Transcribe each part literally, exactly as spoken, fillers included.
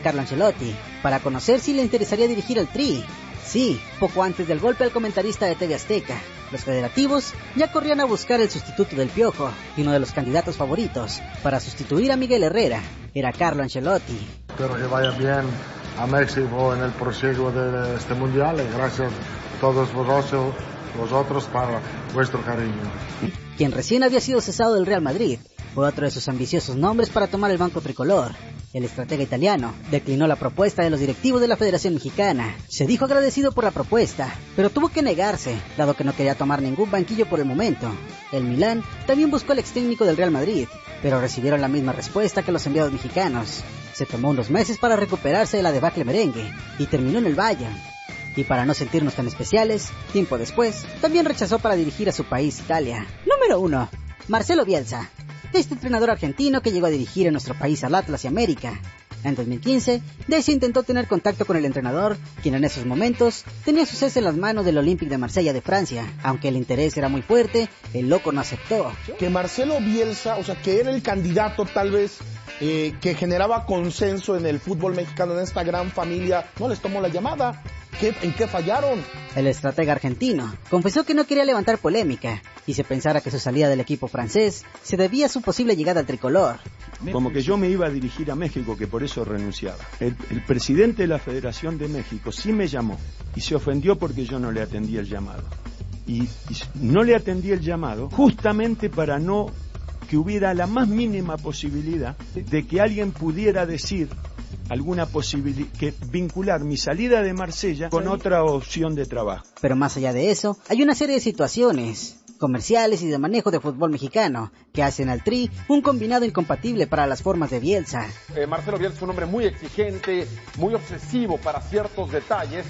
Carlo Ancelotti, para conocer si le interesaría dirigir al Tri. Sí, poco antes del golpe al comentarista de T V Azteca, los federativos ya corrían a buscar el sustituto del Piojo, y uno de los candidatos favoritos para sustituir a Miguel Herrera era Carlo Ancelotti. Espero que vaya bien a México en el proseguo de este mundial y gracias a todos vosotros, vosotros para vuestro cariño. Quien recién había sido cesado del Real Madrid fue otro de sus ambiciosos nombres para tomar el banco tricolor. El estratega italiano declinó la propuesta de los directivos de la Federación Mexicana. Se dijo agradecido por la propuesta, pero tuvo que negarse, dado que no quería tomar ningún banquillo por el momento. El Milán también buscó al ex técnico del Real Madrid, pero recibieron la misma respuesta que los enviados mexicanos. Se tomó unos meses para recuperarse de la debacle merengue y terminó en el Bayern. Y para no sentirnos tan especiales, tiempo después, también rechazó para dirigir a su país, Italia. Número uno. Marcelo Bielsa. Este entrenador argentino que llegó a dirigir en nuestro país al Atlas y América. En dos mil quince, Deschamps intentó tener contacto con el entrenador, quien en esos momentos tenía su cese en las manos del Olympique de Marsella de Francia. Aunque el interés era muy fuerte, el loco no aceptó. Que Marcelo Bielsa, o sea, que era el candidato tal vez eh, que generaba consenso en el fútbol mexicano, en esta gran familia, no les tomó la llamada. ¿Qué, ¿En qué fallaron? El estratega argentino confesó que no quería levantar polémica y se pensara que su salida del equipo francés se debía a su posible llegada al tricolor. Como que yo me iba a dirigir a México, que por eso renunciaba. El, el presidente de la Federación de México sí me llamó y se ofendió porque yo no le atendí el llamado. Y, y no le atendí el llamado justamente para no que hubiera la más mínima posibilidad de que alguien pudiera decir alguna posibilidad, que vincular mi salida de Marsella con otra opción de trabajo. Pero más allá de eso, hay una serie de situaciones comerciales y de manejo de fútbol mexicano que hacen al Tri un combinado incompatible para las formas de Bielsa. Eh, Marcelo Bielsa es un hombre muy exigente, muy obsesivo para ciertos detalles,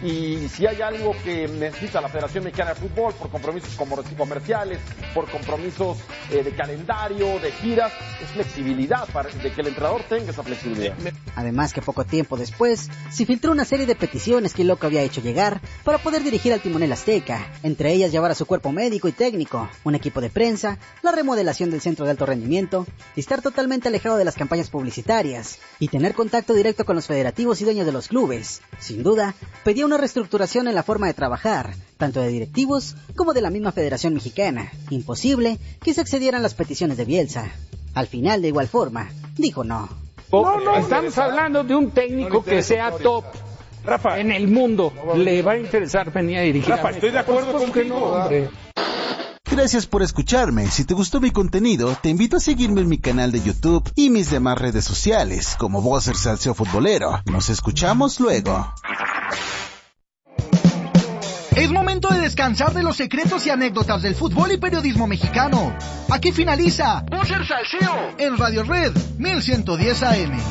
y si hay algo que necesita la Federación Mexicana de Fútbol por compromisos comerciales, por compromisos eh, de calendario, de giras, es flexibilidad, para de que el entrenador tenga esa flexibilidad. Además que poco tiempo después se filtró una serie de peticiones que el loco había hecho llegar para poder dirigir al timonel azteca, entre ellas llevar a su cuerpo médico y técnico, un equipo de prensa, la remodelación del centro de alto rendimiento, y estar totalmente alejado de las campañas publicitarias, y tener contacto directo con los federativos y dueños de los clubes. Sin duda, pedía una reestructuración en la forma de trabajar, tanto de directivos como de la misma Federación Mexicana. Imposible que se accedieran las peticiones de Bielsa. Al final, de igual forma, dijo no. No, no, estamos hablando de un técnico que sea top. Rafa, en el mundo le va a interesar venir a dirigir. Rafa, estoy de acuerdo contigo, no, hombre. Gracias por escucharme. Si te gustó mi contenido, te invito a seguirme en mi canal de YouTube y mis demás redes sociales, como Bosser Salseo Futbolero. Nos escuchamos luego. Es momento de descansar de los secretos y anécdotas del fútbol y periodismo mexicano. Aquí finaliza Bosser Salseo en Radio Red mil ciento diez A M.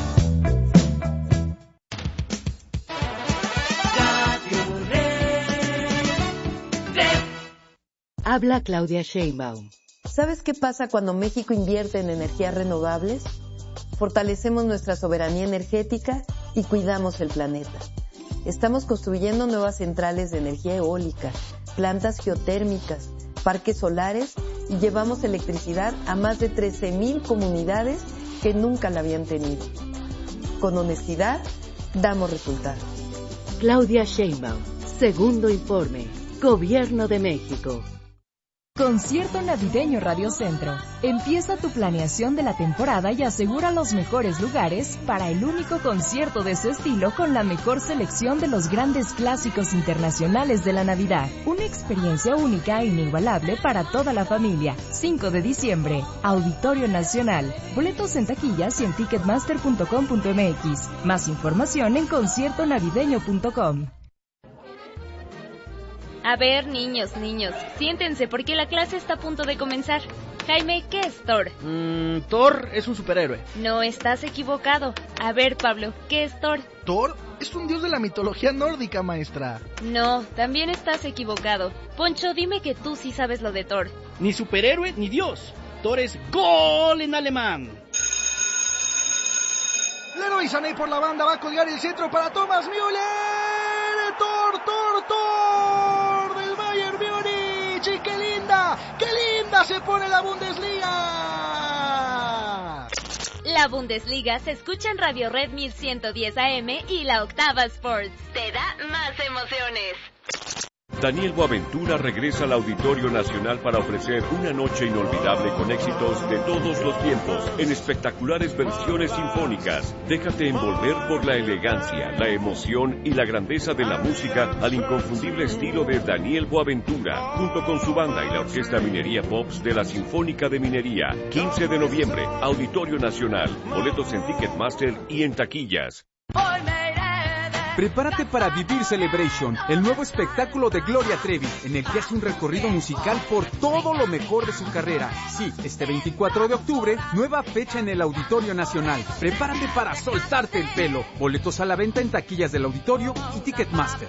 Habla Claudia Sheinbaum. ¿Sabes qué pasa cuando México invierte en energías renovables? Fortalecemos nuestra soberanía energética y cuidamos el planeta. Estamos construyendo nuevas centrales de energía eólica, plantas geotérmicas, parques solares y llevamos electricidad a más de trece mil comunidades que nunca la habían tenido. Con honestidad, damos resultados. Claudia Sheinbaum, segundo informe, Gobierno de México. Concierto Navideño Radio Centro. Empieza tu planeación de la temporada y asegura los mejores lugares para el único concierto de su estilo con la mejor selección de los grandes clásicos internacionales de la Navidad. Una experiencia única e inigualable para toda la familia. cinco de diciembre, Auditorio Nacional. Boletos en taquillas y en ticketmaster punto com punto m x. Más información en concierto navideño punto com. A ver, niños, niños, siéntense porque la clase está a punto de comenzar. Jaime, ¿qué es Thor? Mm, Thor es un superhéroe. No, estás equivocado. A ver, Pablo, ¿qué es Thor? Thor es un dios de la mitología nórdica, maestra. No, también estás equivocado. Poncho, dime que tú sí sabes lo de Thor. Ni superhéroe ni dios. Thor es gol en alemán. Leroy Sané por la banda va a colgar el centro para Thomas Müller. Thor, Thor, Thor del Bayern Múnich. Y qué linda, qué linda se pone la Bundesliga. La Bundesliga se escucha en Radio Red mil ciento diez A M y la Octava Sports. Te da más emociones. Daniel Boaventura regresa al Auditorio Nacional para ofrecer una noche inolvidable con éxitos de todos los tiempos en espectaculares versiones sinfónicas. Déjate envolver por la elegancia, la emoción y la grandeza de la música al inconfundible estilo de Daniel Boaventura, junto con su banda y la Orquesta Minería Pops de la Sinfónica de Minería. quince de noviembre, Auditorio Nacional. Boletos en Ticketmaster y en taquillas. Prepárate para vivir Celebration, el nuevo espectáculo de Gloria Trevi, en el que hace un recorrido musical por todo lo mejor de su carrera. Sí, este veinticuatro de octubre, nueva fecha en el Auditorio Nacional. Prepárate para soltarte el pelo. Boletos a la venta en taquillas del Auditorio y Ticketmaster.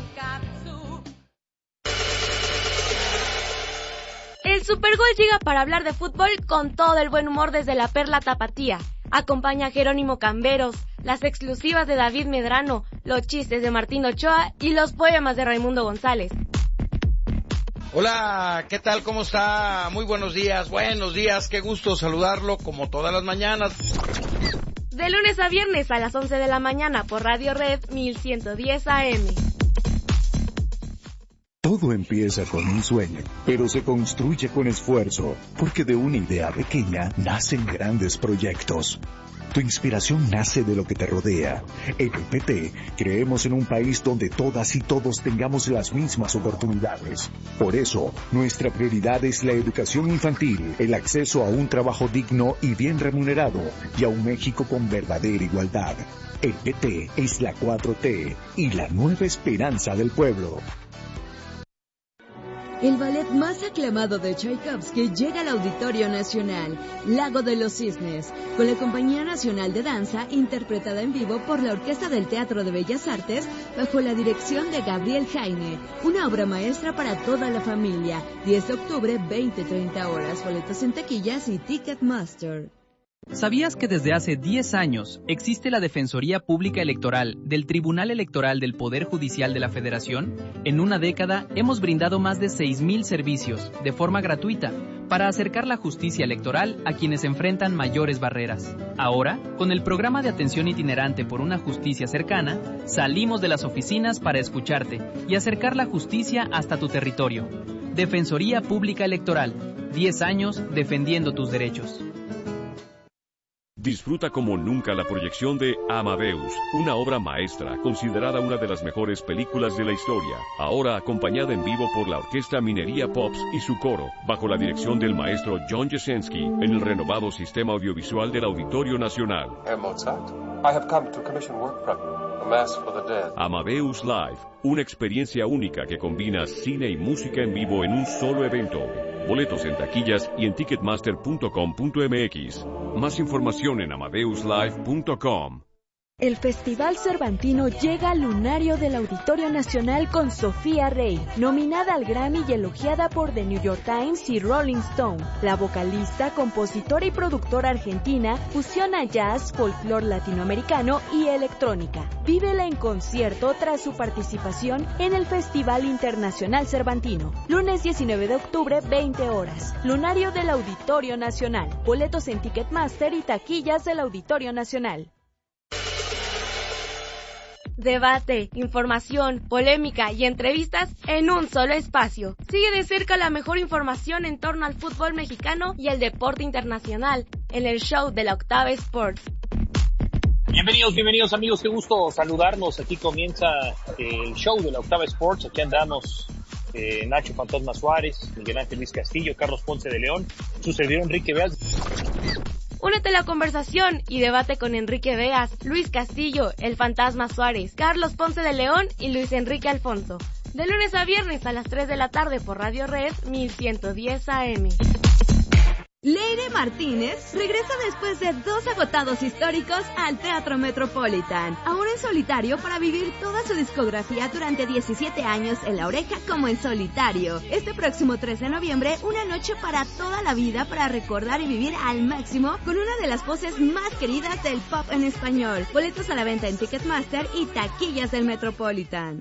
El Supergol llega para hablar de fútbol con todo el buen humor desde la Perla Tapatía. Acompaña a Jerónimo Camberos, las exclusivas de David Medrano, los chistes de Martín Ochoa y los poemas de Raimundo González. Hola, ¿qué tal? ¿Cómo está? Muy buenos días, buenos días, qué gusto saludarlo como todas las mañanas. De lunes a viernes a las once de la mañana por Radio Red mil ciento diez A M. Todo empieza con un sueño, pero se construye con esfuerzo, porque de una idea pequeña nacen grandes proyectos. Tu inspiración nace de lo que te rodea. En el P T creemos en un país donde todas y todos tengamos las mismas oportunidades. Por eso, nuestra prioridad es la educación infantil, el acceso a un trabajo digno y bien remunerado, y a un México con verdadera igualdad. El P T es la cuatro T y la nueva esperanza del pueblo. El ballet más aclamado de Tchaikovsky llega al Auditorio Nacional, Lago de los Cisnes, con la Compañía Nacional de Danza, interpretada en vivo por la Orquesta del Teatro de Bellas Artes, bajo la dirección de Gabriel Jaime. Una obra maestra para toda la familia. diez de octubre, veinte treinta horas. Boletos en taquillas y Ticketmaster. ¿Sabías que desde hace diez años existe la Defensoría Pública Electoral del Tribunal Electoral del Poder Judicial de la Federación? En una década hemos brindado más de seis mil servicios de forma gratuita para acercar la justicia electoral a quienes enfrentan mayores barreras. Ahora, con el programa de atención itinerante por una justicia cercana, salimos de las oficinas para escucharte y acercar la justicia hasta tu territorio. Defensoría Pública Electoral, diez años defendiendo tus derechos. Disfruta como nunca la proyección de Amadeus, una obra maestra, considerada una de las mejores películas de la historia, ahora acompañada en vivo por la Orquesta Minería Pops y su coro, bajo la dirección del maestro John Jasenski, en el renovado sistema audiovisual del Auditorio Nacional. Herr Mozart, I have come to commission work from you, A Mass for the Dead. Amadeus Live, una experiencia única que combina cine y música en vivo en un solo evento. Boletos en taquillas y en ticketmaster punto com punto m x. Más información en amadeus live punto com. El Festival Cervantino llega al lunario del Auditorio Nacional con Sofía Rey, nominada al Grammy y elogiada por The New York Times y Rolling Stone. La vocalista, compositora y productora argentina fusiona jazz, folclore latinoamericano y electrónica. Vívela en concierto tras su participación en el Festival Internacional Cervantino. Lunes diecinueve de octubre, veinte horas. Lunario del Auditorio Nacional. Boletos en Ticketmaster y taquillas del Auditorio Nacional. Debate, información, polémica y entrevistas en un solo espacio. Sigue de cerca la mejor información en torno al fútbol mexicano y el deporte internacional en el show de la Octava Sports. Bienvenidos, bienvenidos amigos, qué gusto saludarnos. Aquí comienza el show de la Octava Sports. Aquí andamos eh, Nacho Fantasma Suárez, Miguel Ángel Luis Castillo, Carlos Ponce de León, su servidor Enrique Veas. Únete a la conversación y debate con Enrique Veas, Luis Castillo, el Fantasma Suárez, Carlos Ponce de León y Luis Enrique Alfonso. De lunes a viernes a las tres de la tarde por Radio Red mil ciento diez A M. Leire Martínez regresa después de dos agotados históricos al Teatro Metropolitan, ahora en solitario para vivir toda su discografía durante diecisiete años en La Oreja como en solitario. Este próximo tres de noviembre, una noche para toda la vida para recordar y vivir al máximo con una de las voces más queridas del pop en español. Boletos a la venta en Ticketmaster y taquillas del Metropolitan.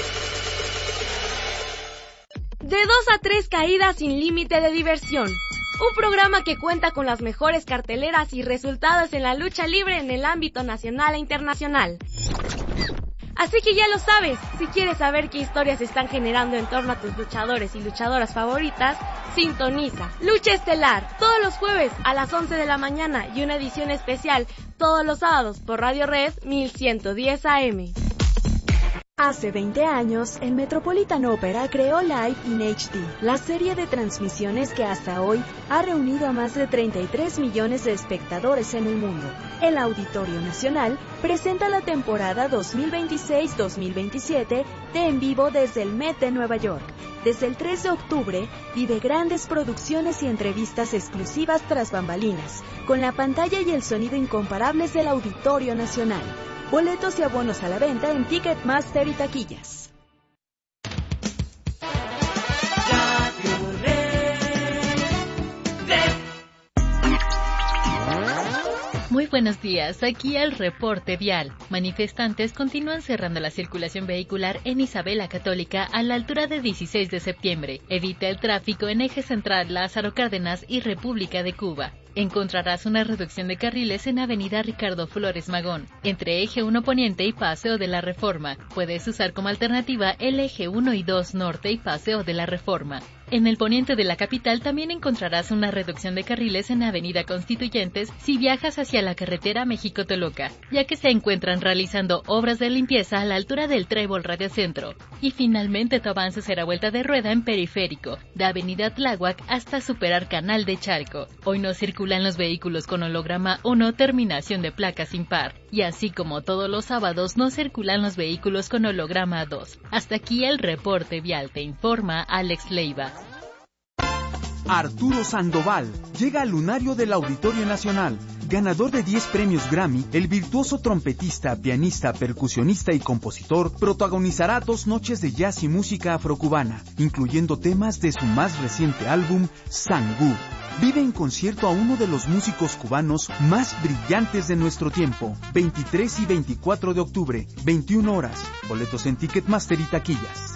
De dos a tres caídas sin límite de diversión. Un programa que cuenta con las mejores carteleras y resultados en la lucha libre en el ámbito nacional e internacional. Así que ya lo sabes, si quieres saber qué historias se están generando en torno a tus luchadores y luchadoras favoritas, sintoniza Lucha Estelar todos los jueves a las once de la mañana y una edición especial todos los sábados por Radio Red mil ciento diez A M. Hace veinte años, el Metropolitan Opera creó Live in H D, la serie de transmisiones que hasta hoy ha reunido a más de treinta y tres millones de espectadores en el mundo. El Auditorio Nacional presenta la temporada dos mil veintiséis dos mil veintisiete de En Vivo desde el Met de Nueva York. Desde el tres de octubre, vive grandes producciones y entrevistas exclusivas tras bambalinas, con la pantalla y el sonido incomparables del Auditorio Nacional. Boletos y abonos a la venta en Ticketmaster y taquillas. Muy buenos días, aquí el reporte vial. Manifestantes continúan cerrando la circulación vehicular en Isabela Católica a la altura de dieciséis de septiembre. Evita el tráfico en Eje Central, Lázaro Cárdenas y República de Cuba. Encontrarás una reducción de carriles en Avenida Ricardo Flores Magón, entre Eje uno Poniente y Paseo de la Reforma. Puedes usar como alternativa el Eje uno y dos Norte y Paseo de la Reforma. En el poniente de la capital también encontrarás una reducción de carriles en Avenida Constituyentes si viajas hacia la carretera México-Toluca, ya que se encuentran realizando obras de limpieza a la altura del Trébol Radiocentro. Y finalmente tu avance será vuelta de rueda en Periférico, de Avenida Tláhuac hasta superar Canal de Chalco. Hoy no circulan los vehículos con holograma uno terminación de placas impar, y así como todos los sábados no circulan los vehículos con holograma dos. Hasta aquí el reporte vial, te informa Alex Leiva. Arturo Sandoval llega al lunario del Auditorio Nacional. Ganador de diez premios Grammy, el virtuoso trompetista, pianista, percusionista y compositor protagonizará dos noches de jazz y música afrocubana, incluyendo temas de su más reciente álbum, Sangú. Vive en concierto a uno de los músicos cubanos más brillantes de nuestro tiempo. veintitrés y veinticuatro de octubre, veintiuna horas. Boletos en Ticketmaster y taquillas.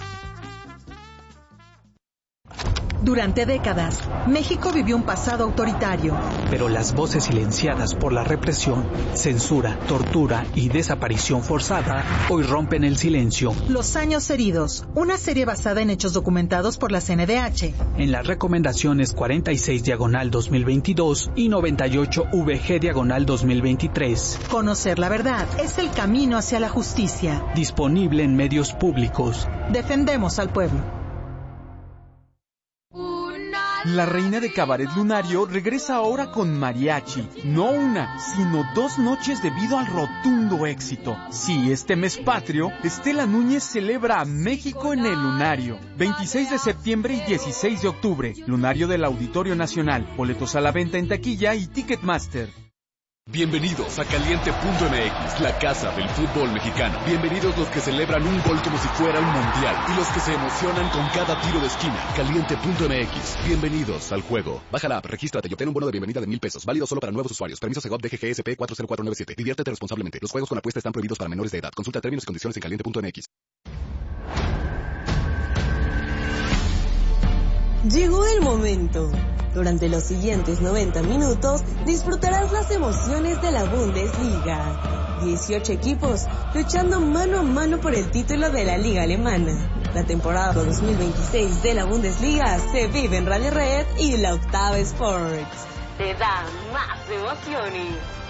Durante décadas, México vivió un pasado autoritario. Pero las voces silenciadas por la represión, censura, tortura y desaparición forzada hoy rompen el silencio. Los años heridos, una serie basada en hechos documentados por la C N D H. En las recomendaciones cuarenta y seis diagonal dos mil veintidós y noventa y ocho V G diagonal dos mil veintitrés. Conocer la verdad es el camino hacia la justicia. Disponible en medios públicos. Defendemos al pueblo. La reina de Cabaret Lunario regresa ahora con mariachi. No una, sino dos noches debido al rotundo éxito. Sí, este mes patrio, Estela Núñez celebra a México en el Lunario. veintiséis de septiembre y dieciséis de octubre. Lunario del Auditorio Nacional. Boletos a la venta en taquilla y Ticketmaster. Bienvenidos a Caliente punto M X, la casa del fútbol mexicano. Bienvenidos los que celebran un gol como si fuera un mundial y los que se emocionan con cada tiro de esquina. Caliente punto M X, bienvenidos al juego. Baja la app, regístrate y obtén un bono de bienvenida de mil pesos, válido solo para nuevos usuarios. Permiso Segov D G G S P cuatro cero cuatro nueve siete. Diviértete responsablemente. Los juegos con apuesta están prohibidos para menores de edad. Consulta términos y condiciones en caliente punto M X. Llegó el momento. Durante los siguientes noventa minutos disfrutarás las emociones de la Bundesliga. dieciocho equipos luchando mano a mano por el título de la Liga Alemana. La temporada dos mil veintiséis de la Bundesliga se vive en Radio Red y la Octava Sports. Te da más emociones.